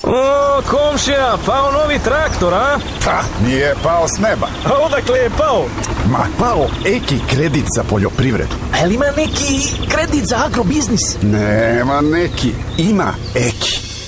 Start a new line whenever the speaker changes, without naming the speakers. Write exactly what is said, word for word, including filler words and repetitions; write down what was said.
O, komšija, pao novi traktor, a?
Pa, nije pao s neba.
A odakle je pao?
Ma, pao Eki kredit za poljoprivredu.
A li ima neki kredit za agrobiznis?
Nema neki, ima Eki.